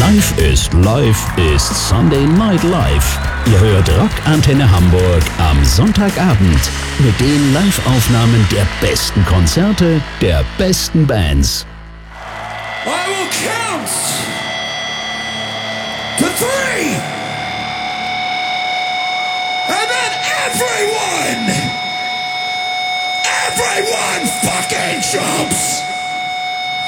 Live ist Sunday Night Live. Ihr hört Rockantenne Hamburg am Sonntagabend mit den Live-Aufnahmen der besten Konzerte der besten Bands. I will count to 3, and then everyone fucking jumps.